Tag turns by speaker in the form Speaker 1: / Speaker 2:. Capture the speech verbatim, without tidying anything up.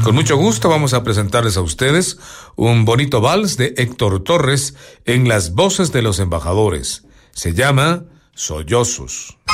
Speaker 1: con mucho gusto vamos a presentarles a ustedes un bonito vals de Héctor Torres en las voces de los embajadores. Se llama Sollozos.